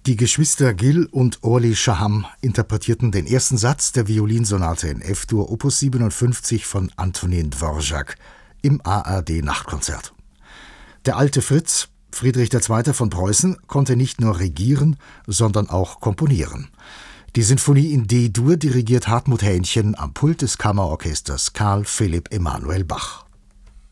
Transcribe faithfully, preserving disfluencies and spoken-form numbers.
Die Geschwister Gil und Orly Shaham interpretierten den ersten Satz der Violinsonate in F-Dur Opus siebenundfünfzig von Antonin Dvorak im A R D-Nachtkonzert. Der alte Fritz, Friedrich der Zweite von Preußen, konnte nicht nur regieren, sondern auch komponieren. Die Sinfonie in D-Dur dirigiert Hartmut Hähnchen am Pult des Kammerorchesters Carl Philipp Emanuel Bach.